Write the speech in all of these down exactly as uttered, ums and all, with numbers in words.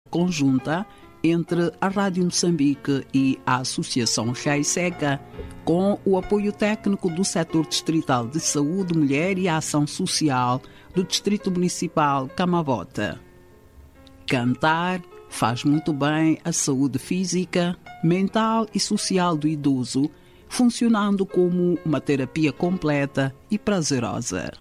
conjunta entre a Rádio Moçambique e a Associação Raiseca, com o apoio técnico do Setor Distrital de Saúde, Mulher e Ação Social do Distrito Municipal Camavota. Cantar faz muito bem à saúde física, mental e social do idoso, funcionando como uma terapia completa e prazerosa.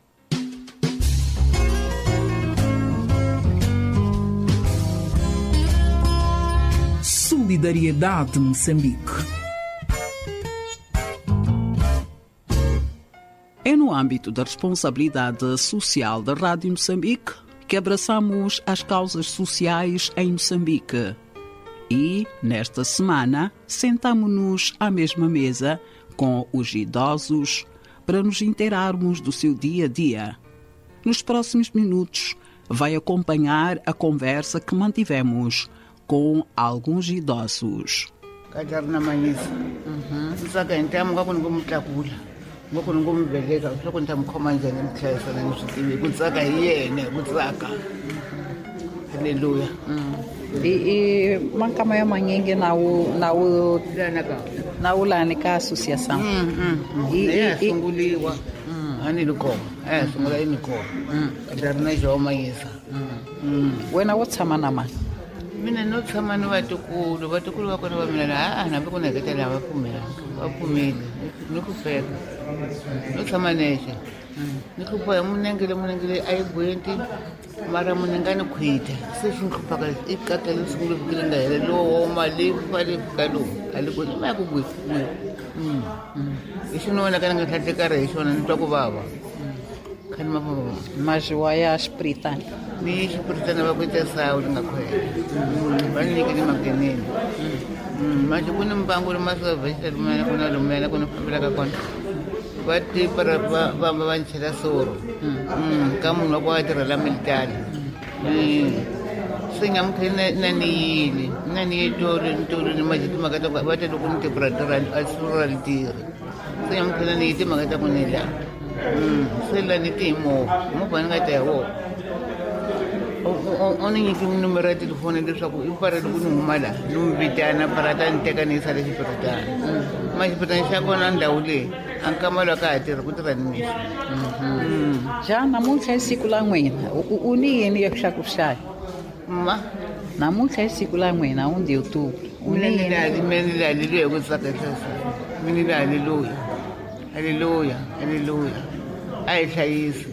Solidariedade Moçambique. É no âmbito da responsabilidade social da Rádio Moçambique que abraçamos as causas sociais em Moçambique. E, nesta semana, sentamo-nos à mesma mesa com os idosos para nos inteirarmos do seu dia-a-dia. Nos próximos minutos, vai acompanhar a conversa que mantivemos com alguns idosos. Kajarina Manisa. Saka ntamu ngakho ngomhlakula. Ngakho ngombeleka, lokho ntamkhoma njani emkhayisa ngishikiwe kutsaka yena kutsaka. Haleluya. E, e mankama ya manyenge na u na u na ulani ka associação. E sunguliwa. Ani lukhoma. Eh sungula inikhoma. Kajarina jo Manisa. Wena wotshama na mani? Mina no tshama ni vatukulu vatukulu va kona va mina la a hambi ku neketela va pfumela va pfumile ni ku feka no tshama nexe ni ku boya munengele munengele a yi gwenti mara munengani khwita se swi nhlupaka i kakele sungule vukile nga hele lowo mali fale fukalo ali ku ma ku gwi mm i xi no vona ka nga tlhatlekara hi xona ni twa ku vava khani ma vava majiwa ya spiritani ni xipuritana va kuita sawu ni nga khwela va ni nyike ni mageneni manje ku ni mbangu ri masavhesita lumena ku na lumena ku ni fambelaka kona va tipara va vamba va ni chela soro ka munhu wa ku a tirhela militari se nyamukheni na ni yile na ni ye tolo ni tolo ni maje timhaka ta va te loko ni tipara a soro ra li tirhi se nyamukheni ni yi timhaka ta ku ni la se la ni ti hi movha movha ni nga ta hi wona o ni nyiki numero ya telefoni leswaku i pfarele ku ni huma laha ni n'wi vitana para ta ni teka ni yisa le xipiritana ma xipiritana xa kona ndhawu leyi a nkamalo ka ha tirhi ku tirha ni mixo já namuntlha hi siku la n'wina u ni yini xa ku hlaya ma namuntlha hi siku la n'wina un de outubro mina ni lali mina ni laleliwe hi ku tsaka sweswo mina ni haleluya haleluya haleluya a hi hlayisi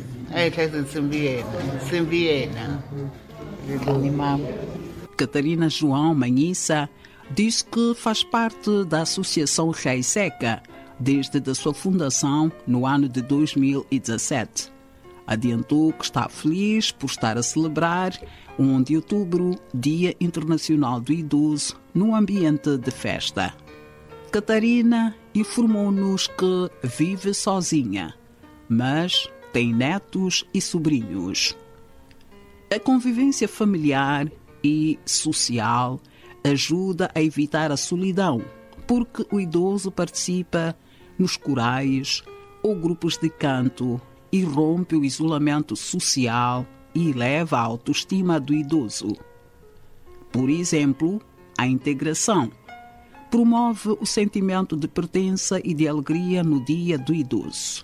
Catarina João Manhissa diz que faz parte da Associação Raiseca desde a sua fundação no ano de dois mil e dezassete. Adiantou que está feliz por estar a celebrar o primeiro de outubro, Dia Internacional do Idoso, num ambiente de festa. Catarina informou-nos que vive sozinha, mas tem netos e sobrinhos. A convivência familiar e social ajuda a evitar a solidão, porque o idoso participa nos corais ou grupos de canto e rompe o isolamento social e eleva a autoestima do idoso. Por exemplo, a integração promove o sentimento de pertença e de alegria no Dia do Idoso.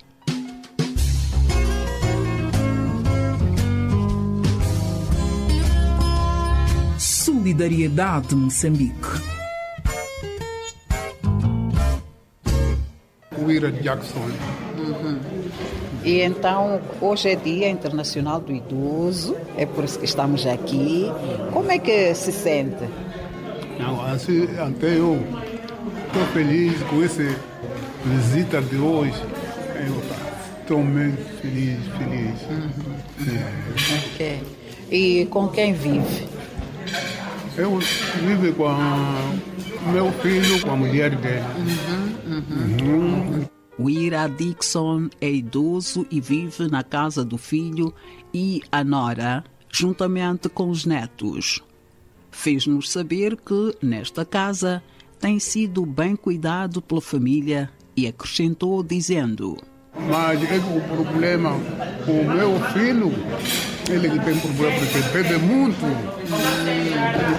Solidariedade Moçambique. Wira Jackson. Uhum. E então, hoje é Dia Internacional do Idoso, é por isso que estamos aqui. Como é que se sente? Não, assim, até eu estou feliz com essa visita de hoje. Eu estou muito feliz, feliz. Uhum. É. Ok. E com quem vive? Eu vivo com o meu filho, com a mulher dele. Uhum, uhum. Uhum. O Ira Dixon é idoso e vive na casa do filho e a nora, juntamente com os netos. Fez-nos saber que, nesta casa, tem sido bem cuidado pela família e acrescentou dizendo: mas é que o problema com o meu filho, ele que tem problema porque bebe muito. Ele